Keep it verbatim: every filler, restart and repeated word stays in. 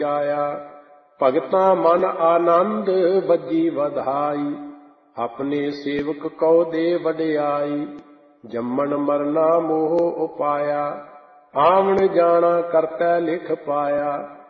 ਆਇਆ। ਭਗਤਾਂ ਮਨ ਆਨੰਦ ਬੱਜੀ ਵਧਾਈ, ਆਪਣੇ ਸੇਵਕ ਕਉ ਦੇ ਵਡਿਆਈ। ਜੰਮਣ ਮਰਨਾ ਮੋਹ ਉਪਾਇਆ, ਆਵਣ ਜਾਣਾ ਕਰਤੈ ਲਿਖ ਪਾਇਆ।